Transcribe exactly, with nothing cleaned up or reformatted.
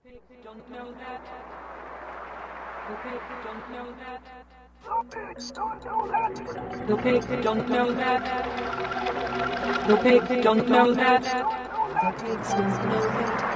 Don't know that. The pig don't know that. The pigs don't know that. The pig don't know that. The pig don't know that. The pigs don't know that.